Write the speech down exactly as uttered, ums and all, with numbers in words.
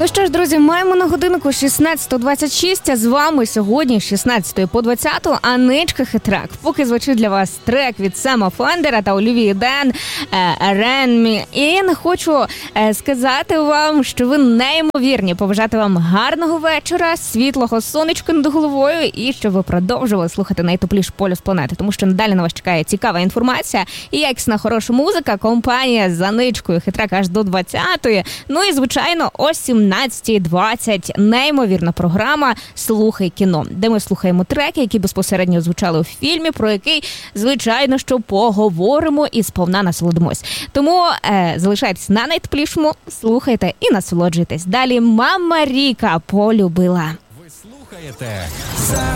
Ну що ж, друзі, маємо на годинку шістнадцята двадцять шість, а з вами сьогодні з шістнадцятої по двадцяту Аничка Хитрак. Поки звучить для вас трек від Сема Фендера та Олівії Ден «Рен Ін». Хочу е, сказати вам, що ви неймовірні, побажати вам гарного вечора, світлого сонечка над головою і щоб ви продовжували слухати найтепліший полюс планети, тому що надалі на вас чекає цікава інформація і якісна хороша музика, компанія з Аничкою Хитрак аж до двадцятої. Ну і, звичайно, о сімнадцята двадцять неймовірна програма «Слухай кіно», де ми слухаємо треки, які безпосередньо звучали у фільмі, про який, звичайно, що поговоримо і сповна насолодимось. Тому е, залишайтесь на найтеплішому, слухайте і насолоджуйтесь. Далі «Мама Ріка» полюбила. Ви слухаєте